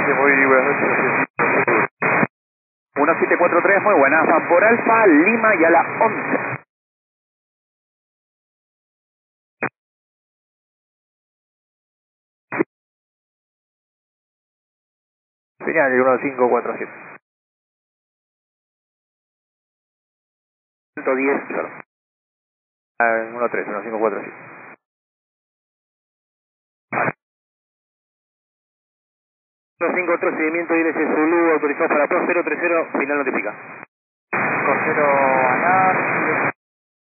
muy buenas noches. 1743, muy buenas. Van por Alfa, Lima y a la 11. Señal 1547. 110, claro. 1547. 153, seguimiento ILS Zulu, autorizado para 2030, final notifica. Costero Anar,